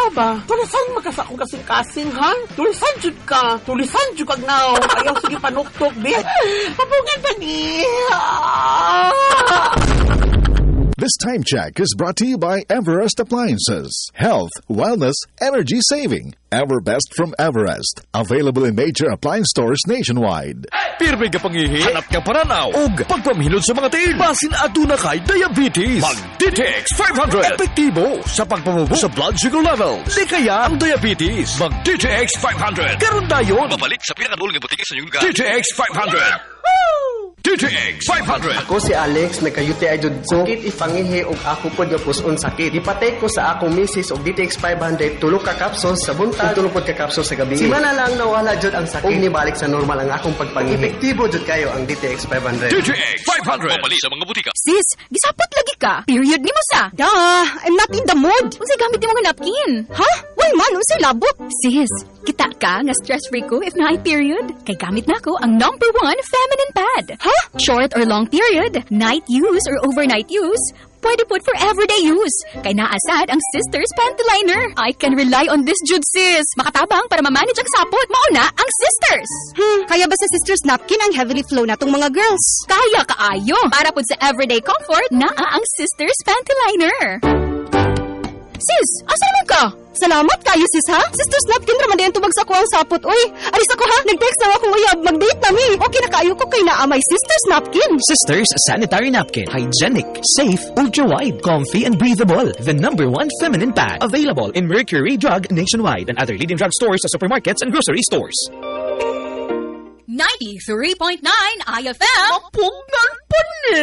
ba? Tulisan magkasa akong kasing-kasing, ha? Tulisan jud ka. Tulisan jud kag now. Ayaw sige panuktok, bit. Pabungan pa ni. This time check is brought to you by Everest Appliances. Health, wellness, energy saving. Everbest from Everest. Available in major appliance stores nationwide. Pirmi ka pangihi, hanap ka paranaw, ug pagpamhilot sa mga tiil. Basin aduna kay diabetes. Mag-DTX 500. Epektibo sa pagpamubo sa blood sugar levels. Di kaya ang diabetes. Mag-DTX 500. Karon dayon. Babalik sa pinakadulong butika sa inyong lugar. DTX 500. DTX 500. Ako si Alex, nagka-UTI jud sakit ipangihi og ako pod nga puson sakit. Ipatay ko sa akong misis og DTX 500 tulo ka capsules sa buntag, tulo pod ka capsules sa gabi. Simana lang nawala jud ang sakit. Og nibalik sa normal ang akong pagpangihi. Epektibo jud kayo ang DTX 500. DTX 500. Babalik sa mga butika. Sis, gisapot lagi ka. Period ni mo sa. I'm not in the mood. Unsay gamit mo nga napkin? Ha? Why man, unsay labot? Sis, kita ka nga stress-free ko if na period. Kay gamit na ko ang #1 feminine pad. Ha? Short or long period, night use or overnight use, pwede put for everyday use. Kay naasad ang Sisters Panty Liner. I can rely on this jud, sis. Makatabang para ma-manage ang sapot. Mauna ang Sisters. Kaya ba sa Sisters napkin ang heavily flow na tong mga girls? Kaya kaayo. Para pud sa everyday comfort, naa ang Sisters Panty Liner. Sis, asa naman ka? Salamat kayo, sis, ha? Sisters napkin raman din tubag sa ko ang sapot. Uy, alis ako, ha? Nag-text na akong uyab. Mag-date na mi. Okay na kayo ko kay naamay Sisters napkin. Sisters sanitary napkin. Hygienic, safe, ultra-wide, comfy, and breathable. The #1 feminine pad. Available in Mercury Drug nationwide and other leading drug stores, supermarkets, and grocery stores. 93.9 IFM. Pugnan pa ni.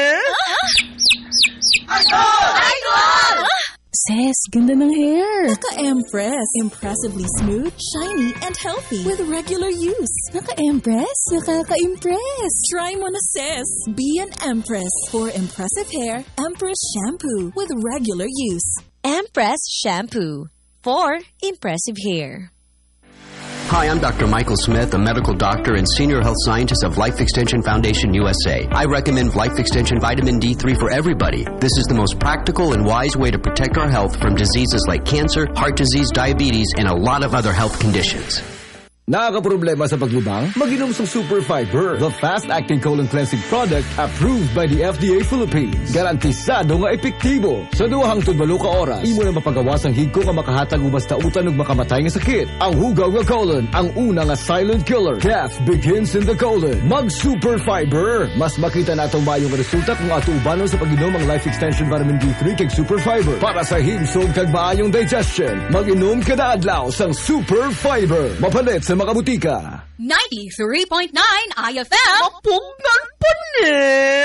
Idol! Sis, ganda ng hair. Naka-Empress. Impressively smooth, shiny, and healthy with regular use. Naka-Empress? Nakaka-impress. Try mo na, sis. Be an Empress. For impressive hair, Empress Shampoo with regular use. Empress Shampoo. For impressive hair. Hi, I'm Dr. Michael Smith, a medical doctor and senior health scientist of Life Extension Foundation USA. I recommend Life Extension Vitamin D3 for everybody. This is the most practical and wise way to protect our health from diseases like cancer, heart disease, diabetes, and a lot of other health conditions. Nakaka-problema sa paglibang? Mag-inom sa Super Fiber, the fast-acting colon cleansing product approved by the FDA Philippines. Garantisado nga epektibo. Sa 2 ka oras, imo na mapagawas ang higko nga makahatag o basta utan ug makamatay nga sakit. Ang hugaw nga colon, ang una nga silent killer. Death begins in the colon. Mag-Super Fiber. Mas makita na itong mayong resulta kung ato ubanon sa pag-inom ang Life Extension Vitamin D3 kag Super Fiber. Para sa himsog kag maayong digestion, mag-inom kada adlaw sang Super Fiber. Mapalit sa mga butika. 93.9 IFM. Pugnan pa ni.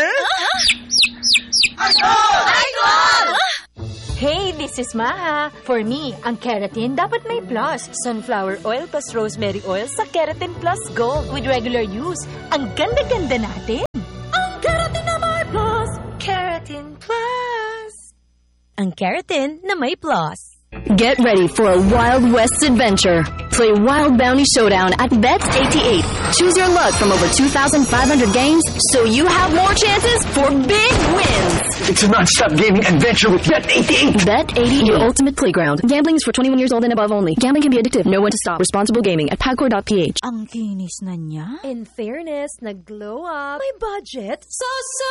Idol! Hey, this is Maha. For me, ang keratin dapat may plus. Sunflower oil plus rosemary oil sa Keratin Plus Gold with regular use. Ang ganda-ganda natin. Ang keratin na may plus. Keratin Plus. Ang keratin na may plus. Get ready for a Wild West adventure. Play Wild Bounty Showdown at Bet88. Choose your luck from over 2,500 games so you have more chances for big wins. It's a non-stop gaming adventure with Bet88. Bet88, your ultimate playground. Gambling is for 21 years old and above only. Gambling can be addictive. Know when to stop. Responsible gaming at PAGCOR.ph. Ang kinis na niya. In fairness, nag-glow up. May budget. So